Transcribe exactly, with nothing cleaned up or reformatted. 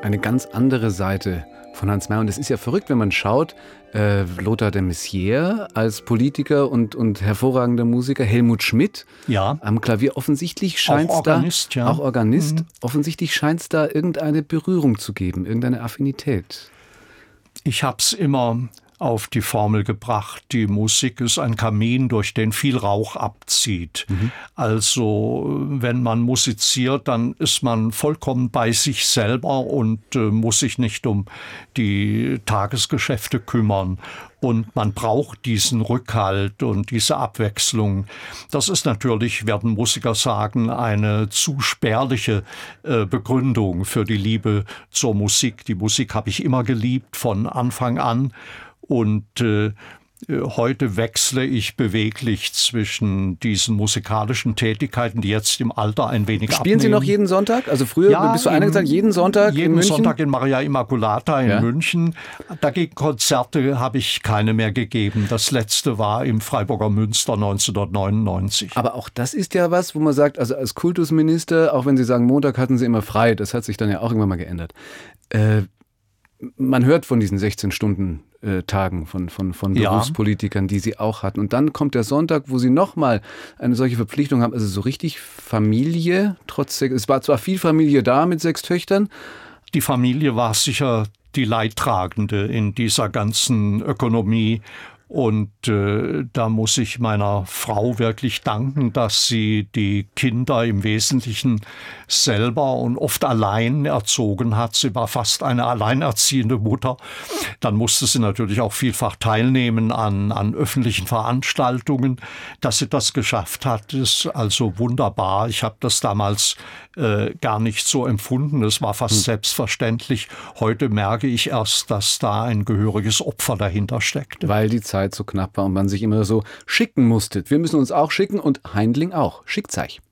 eine ganz andere Seite von Hans Mayer. Und es ist ja verrückt, wenn man schaut, äh, Lothar de Maizière als Politiker und, und hervorragender Musiker, Helmut Schmidt ja. am Klavier, offensichtlich scheint es da, Organist, ja. auch Organist, mhm. offensichtlich scheint es da irgendeine Berührung zu geben, irgendeine Affinität. Ich habe es immer auf die Formel gebracht, die Musik ist ein Kamin, durch den viel Rauch abzieht. Mhm. Also wenn man musiziert, dann ist man vollkommen bei sich selber und äh, muss sich nicht um die Tagesgeschäfte kümmern. Und man braucht diesen Rückhalt und diese Abwechslung. Das ist natürlich, werden Musiker sagen, eine zu spärliche äh, Begründung für die Liebe zur Musik. Die Musik habe ich immer geliebt, von Anfang an. Und äh, heute wechsle ich beweglich zwischen diesen musikalischen Tätigkeiten, die jetzt im Alter ein wenig Spielen abnehmen. Sie noch jeden Sonntag? Also früher, ja, bist du einer gesagt, jeden Sonntag jeden in München? Jeden Sonntag in Maria Immaculata in ja. München. Dagegen Konzerte habe ich keine mehr gegeben. Das letzte war im Freiburger Münster neunzehnhundertneunundneunzig. Aber auch das ist ja was, wo man sagt, also als Kultusminister, auch wenn Sie sagen, Montag hatten Sie immer frei, das hat sich dann ja auch irgendwann mal geändert. Äh, Man hört von diesen sechzehn Stunden äh, Tagen von, von, von Berufspolitikern, die sie auch hatten. Und dann kommt der Sonntag, wo sie nochmal eine solche Verpflichtung haben. Also so richtig Familie, trotz, es war zwar viel Familie da mit sechs Töchtern. Die Familie war sicher die Leidtragende in dieser ganzen Ökonomie. Und äh, da muss ich meiner Frau wirklich danken, dass sie die Kinder im Wesentlichen selber und oft allein erzogen hat. Sie war fast eine alleinerziehende Mutter. Dann musste sie natürlich auch vielfach teilnehmen an, an öffentlichen Veranstaltungen. Dass sie das geschafft hat, ist also wunderbar. Ich habe das damals äh, gar nicht so empfunden. Es war fast hm. selbstverständlich. Heute merke ich erst, dass da ein gehöriges Opfer dahinter steckt. Weil die Zeit so knapp war und man sich immer so schicken musste. Wir müssen uns auch schicken und Heindling auch. Schickt euch.